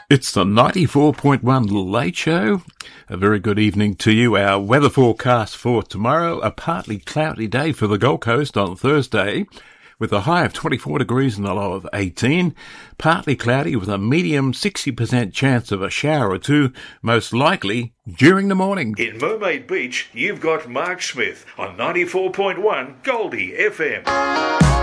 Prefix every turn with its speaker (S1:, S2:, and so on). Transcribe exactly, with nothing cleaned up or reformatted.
S1: It's the ninety-four point one Late Show. A very good evening to you. Our weather forecast for tomorrow, a partly cloudy day for the Gold Coast on Thursday, with a high of twenty-four degrees and a low of eighteen. Partly cloudy with a medium sixty percent chance of a shower or two, most likely during the morning.
S2: In Mermaid Beach, you've got Mark Smith on ninety-four point one Goldie F M.